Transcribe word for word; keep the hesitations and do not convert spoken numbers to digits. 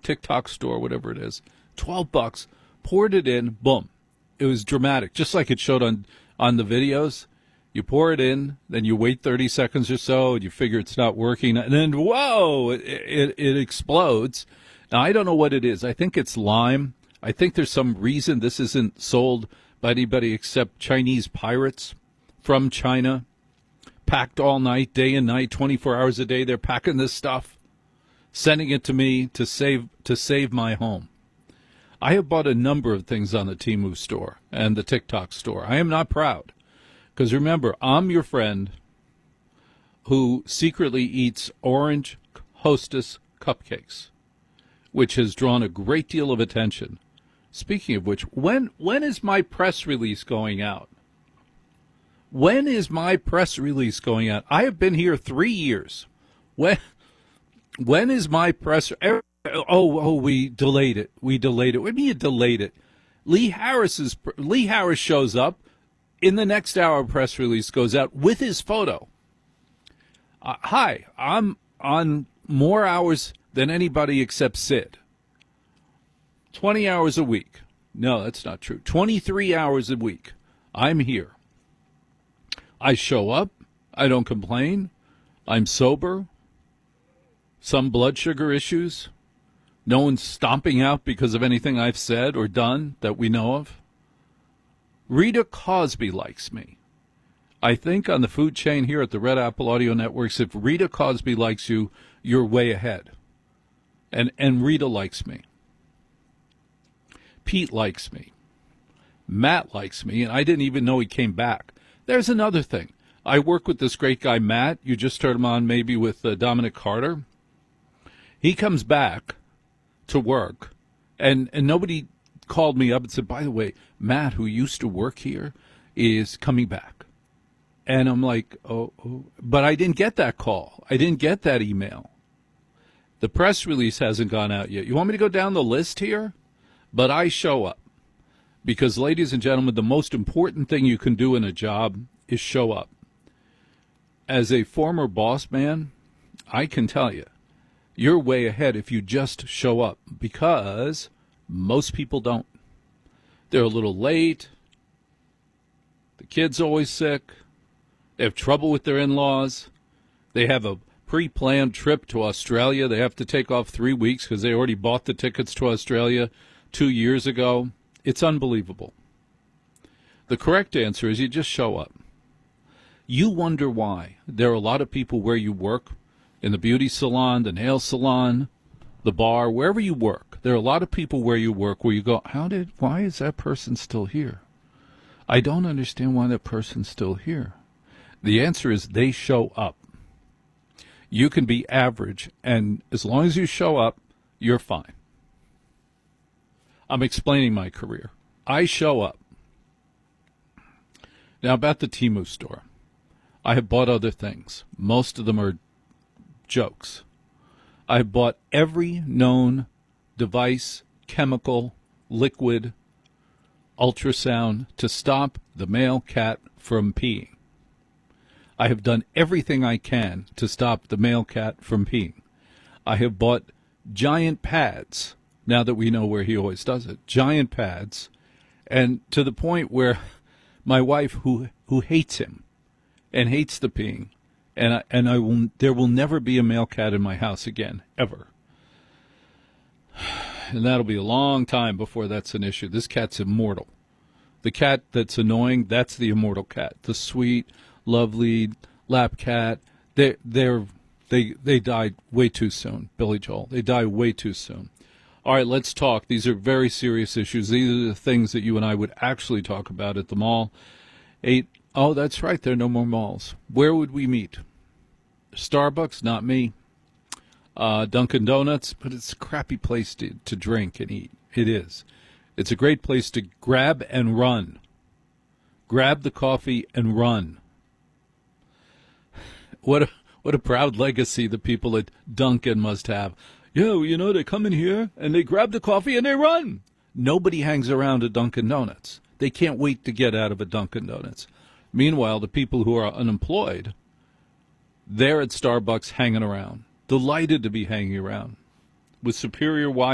TikTok store, whatever it is. twelve bucks. Poured it in. Boom. It was dramatic, just like it showed on, on the videos. You pour it in, then you wait thirty seconds or so, and you figure it's not working. And then, whoa, it, it, it explodes. Now, I don't know what it is. I think it's lime. I think there's some reason this isn't sold by anybody except Chinese pirates from China, packed all night, day and night, twenty-four hours a day. They're packing this stuff, sending it to me to save to save my home. I have bought a number of things on the Temu store and the TikTok store. I am not proud, because remember, I'm your friend who secretly eats Orange Hostess cupcakes, which has drawn a great deal of attention. Speaking of which, when when is my press release going out? When is my press release going out? I have been here three years. When when is my press? Oh, oh, we delayed it. We delayed it. What do you mean you delayed it? Lee Harris's Lee Harris shows up. In the next hour, press release goes out with his photo. Uh, hi, I'm on more hours than anybody except Sid. twenty hours a week. No, that's not true. twenty-three hours a week. I'm here. I show up. I don't complain. I'm sober. Some blood sugar issues. No one's stomping out because of anything I've said or done that we know of. Rita Cosby likes me. I think on the food chain here at the Red Apple Audio Networks, if Rita Cosby likes you, you're way ahead. And and Rita likes me. Pete likes me. Matt likes me, and I didn't even know he came back. There's another thing. I work with this great guy, Matt. You just heard him on maybe with uh, Dominic Carter. He comes back to work, and, and nobody called me up and said, by the way, Matt, who used to work here, is coming back. And I'm like, oh, oh, but I didn't get that call. I didn't get that email. The press release hasn't gone out yet. You want me to go down the list here? But I show up. Because, ladies and gentlemen, the most important thing you can do in a job is show up. As a former boss man, I can tell you, you're way ahead if you just show up, because most people don't. They're a little late. The kid's always sick. They have trouble with their in-laws. They have a pre-planned trip to Australia. They have to take off three weeks because they already bought the tickets to Australia two years ago. It's unbelievable. The correct answer is you just show up. You wonder why. There are a lot of people where you work, in the beauty salon, the nail salon, the bar, wherever you work. There are a lot of people where you work where you go, how did, why is that person still here? I don't understand why that person's still here. The answer is they show up. You can be average, and as long as you show up, you're fine. I'm explaining my career. I show up. Now, about the Temu store. I have bought other things. Most of them are jokes. I have bought every known device, chemical, liquid, ultrasound to stop the male cat from peeing. I have done everything I can to stop the male cat from peeing. I have bought giant pads, now that we know where he always does it, giant pads, and to the point where my wife, who who hates him and hates the peeing, and I, and I will, there will never be a male cat in my house again, ever. And that'll be a long time before that's an issue. This cat's immortal. The cat that's annoying, that's the immortal cat. The sweet, lovely lap cat, they they're they they died way too soon, Billy Joel. They died way too soon. All right, let's talk. These are very serious issues. These are the things that you and I would actually talk about at the mall. Eight. Oh, that's right. There are no more malls. Where would we meet? Starbucks, not me. Uh, Dunkin' Donuts, but it's a crappy place to, to drink and eat. It is. It's a great place to grab and run. Grab the coffee and run. What a, what a proud legacy the people at Dunkin' must have. Yeah, well, you know, they come in here and they grab the coffee and they run. Nobody hangs around at Dunkin' Donuts. They can't wait to get out of a Dunkin' Donuts. Meanwhile, the people who are unemployed, they're at Starbucks hanging around, delighted to be hanging around with superior Wi-Fi.